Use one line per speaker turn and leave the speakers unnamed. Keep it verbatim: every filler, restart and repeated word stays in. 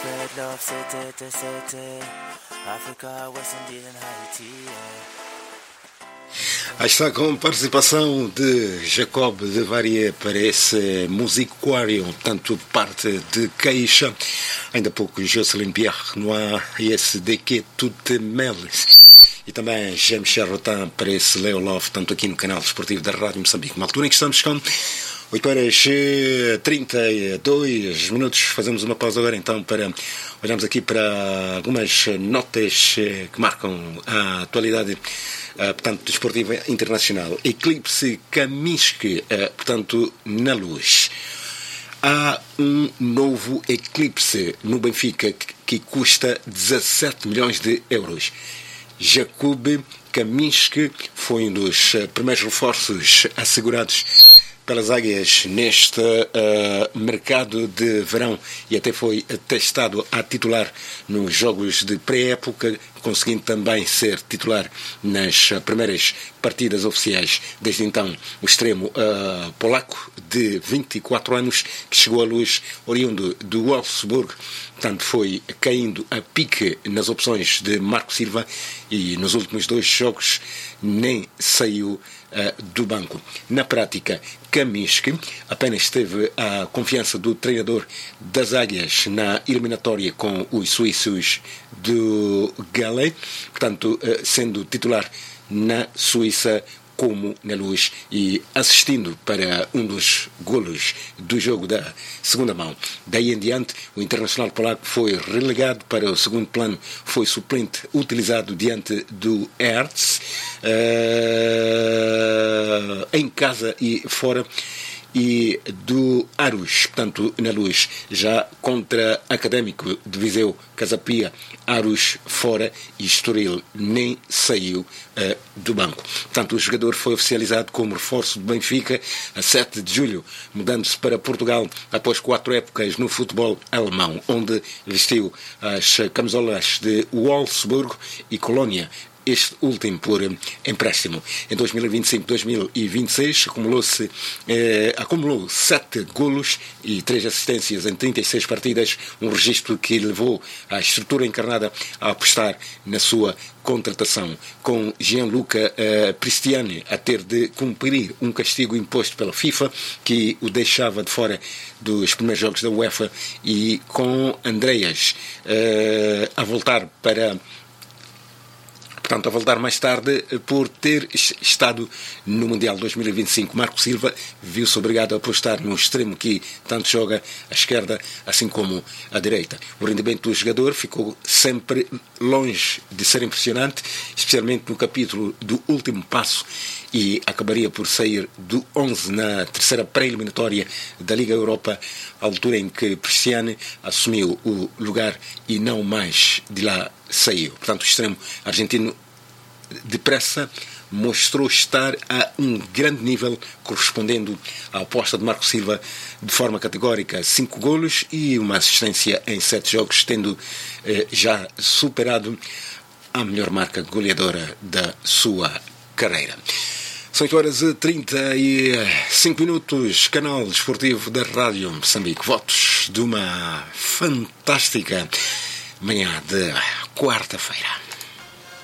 spread love, city to city, Africa, West Indies and Haiti, yeah.
Aí está com participação de Jacob de Varier para esse Musiquarium, tanto parte de Caixa, ainda há pouco Jocelyn Pierre Noir e esse De Que Tu Te Meles, e também Jean-Michel Rotin para esse Leo Love, tanto aqui no canal desportivo da Rádio Moçambique. Uma altura em que estamos com oito horas e trinta e dois minutos. Fazemos uma pausa agora então para olharmos aqui para algumas notas que marcam a atualidade, portanto, desportiva internacional. Eclipse Kaminsky, portanto, na luz. Há um novo eclipse no Benfica que custa dezassete milhões de euros. Jakub Kaminsky foi um dos primeiros reforços assegurados pelas Águias neste uh, mercado de verão e até foi testado a titular nos jogos de pré-época, conseguindo também ser titular nas primeiras partidas oficiais. Desde então, o extremo uh, polaco de vinte e quatro anos, que chegou à luz oriundo do Wolfsburg, portanto foi caindo a pique nas opções de Marco Silva e nos últimos dois jogos nem saiu uh, do banco. Na prática, Kaminsky apenas teve a confiança do treinador das Águias na eliminatória com os suíços do Gale, portanto, sendo titular na Suíça como na luz e assistindo para um dos golos do jogo da segunda mão. Daí em diante, o internacional polaco foi relegado para o segundo plano, foi suplente utilizado diante do Hertz, uh, em casa e fora, e do Aros, portanto, na luz, já contra Académico de Viseu, Casa Pia, Aros fora e Estoril nem saiu uh, do banco. Portanto, o jogador foi oficializado como reforço do Benfica a sete de julho, mudando-se para Portugal após quatro épocas no futebol alemão, onde vestiu as camisolas de Wolfsburg e Colónia, este último por empréstimo. Em dois mil e vinte e cinco dois mil e vinte e seis acumulou-se, eh, acumulou sete golos e três assistências em trinta e seis partidas, um registro que levou a estrutura encarnada a apostar na sua contratação, com Gianluca eh, Pristiani a ter de cumprir um castigo imposto pela FIFA que o deixava de fora dos primeiros jogos da UEFA, e com Andreas eh, a voltar para Portanto, a voltar mais tarde por ter estado no Mundial dois mil e vinte e cinco. Marco Silva viu-se obrigado a apostar no extremo que tanto joga à esquerda, assim como à direita. O rendimento do jogador ficou sempre longe de ser impressionante, especialmente no capítulo do último passo, e acabaria por sair do onze na terceira pré-eliminatória da Liga Europa, à altura em que Cristiane assumiu o lugar e não mais de lá saiu. Portanto, o extremo argentino depressa mostrou estar a um grande nível, correspondendo à aposta de Marco Silva de forma categórica: cinco golos e uma assistência em sete jogos, tendo eh, já superado a melhor marca goleadora da sua carreira. São oito horas e trinta e cinco minutos, canal desportivo da Rádio Moçambique. Votos de uma fantástica manhã de quarta-feira.